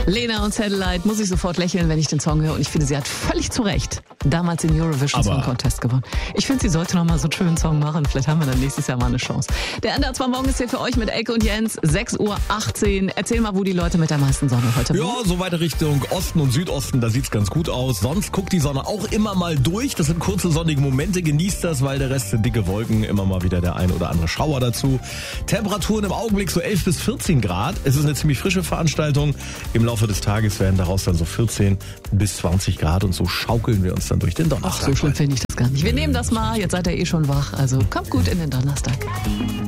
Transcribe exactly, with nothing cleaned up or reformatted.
Lena und Satellite, muss ich sofort lächeln, wenn ich den Song höre. Und ich finde, sie hat völlig zu Recht damals den Eurovision Song Contest gewonnen. Ich finde, sie sollte noch mal so einen schönen Song machen. Vielleicht haben wir dann nächstes Jahr mal eine Chance. Der N D R zwei Morgen ist hier für euch mit Elke und Jens. sechs Uhr achtzehn. Erzähl mal, wo die Leute mit der meisten Sonne heute haben. Ja, so weiter Richtung Osten und Südosten, da sieht's ganz gut aus. Sonst guckt die Sonne auch immer mal durch. Das sind kurze sonnige Momente. Genießt das, weil der Rest sind dicke Wolken. Immer mal wieder der ein oder andere Schauer dazu. Temperaturen im Augenblick so elf bis vierzehn Grad. Es ist eine ziemlich frische Veranstaltung. Im Laufe des Tages werden daraus dann so vierzehn bis zwanzig Grad und so schaukeln wir uns dann durch den Donnerstag. Ach, so schlimm finde ich das gar nicht. Wir nehmen das mal. Jetzt seid ihr eh schon wach. Also kommt gut in den Donnerstag.